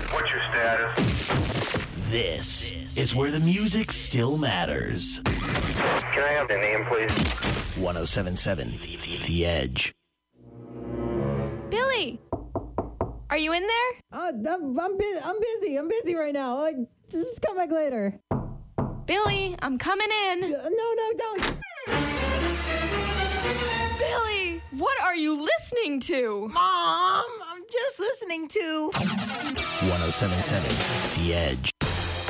What's your status? This is where the music still matters. Can I have the name, please? 107.7 The Edge. Billy! Are you in there? I'm busy. I'm busy right now. Just come back later. Billy, I'm coming in. No, don't. Billy, what are you listening to? Mom, I'm just listening to 107.7 The Edge.